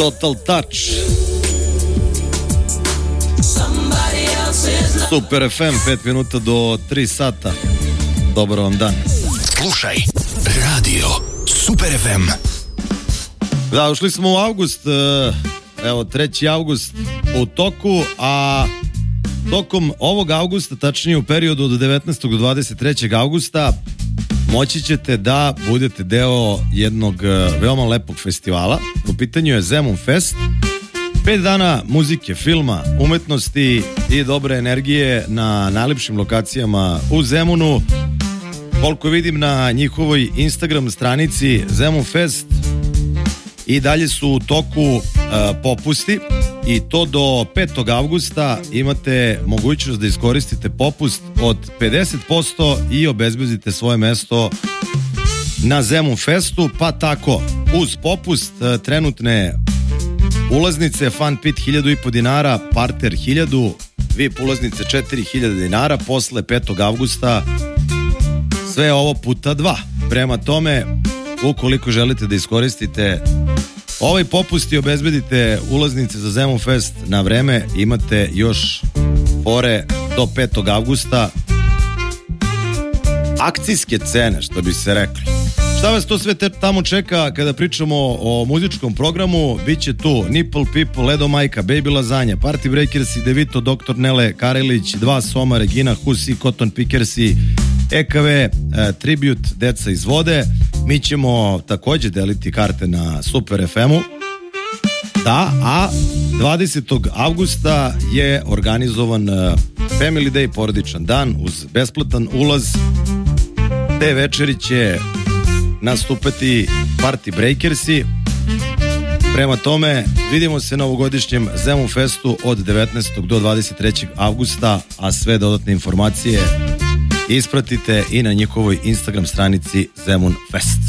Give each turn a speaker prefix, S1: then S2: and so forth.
S1: Total Touch. Super FM, 5 minuta do 3 sata. Dobar vam dan.
S2: Slušaj Radio Super FM.
S1: Da, ušli smo u avgust. Evo, 3. avgust u toku, a tokom ovog avgusta, tačnije u periodu od 19. do 23. avgusta, moći ćete da budete deo jednog veoma lepog festivala. U pitanju je Zemun Fest. 5 dana muzike, filma, umetnosti i dobre energije na najlepšim lokacijama u Zemunu. Koliko vidim na njihovoj Instagram stranici Zemun Fest, i dalje su u toku popusti, i to do 5. avgusta imate mogućnost da iskoristite popust od 50% i obezbedite svoje mesto na Zemun Festu. Pa tako, uz popust trenutne ulaznice, Fun Pit 1.500 dinara, Parter 1.000, VIP ulaznice 4.000 dinara, posle 5. avgusta sve ovo puta 2. Prema tome, ukoliko želite da iskoristite ovaj popust i obezbedite ulaznice za Zemun Fest na vreme, imate još fore do 5. avgusta. Akcijske cene, što bi se rekli. Šta vas to sve tamo čeka kada pričamo o muzičkom programu? Biće tu Nipple People, Ledo Majka, Baby Lazanja, Party Breakersi, Devito, Dr. Nele Karelić, 2 Soma, Regina Husi, Cotton Pickersi, EKV, Tribute, Deca iz vode. Mi ćemo također deliti karte na Super FM-u. Da, a 20. avgusta je organizovan Family Day, porodičan dan uz besplatan ulaz. Te večeri će nastupati Party Breakersi. Prema tome, vidimo se na ovogodišnjem Zemun Festu od 19. do 23. avgusta, a sve dodatne informacije ispratite i na njihovoj Instagram stranici Zemun Fest.